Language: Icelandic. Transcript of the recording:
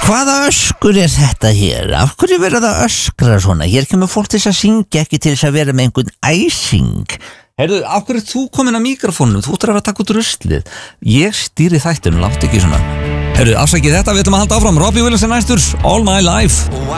Hvaða öskur þetta hér? Af hverju verður það öskra svona? Hér kemur fólk til þess að syngja, ekki til þess að vera með einhvern æsing. Heyrðu, af hverju ert þú komin að mikrofónum? Þú ættir að taka út ruslið. Ég stýri þættunum, látt ekki svona. Heyrðu, afsakið þetta, við ætlum að halda áfram. Robbie Williams er næstur, All My Life.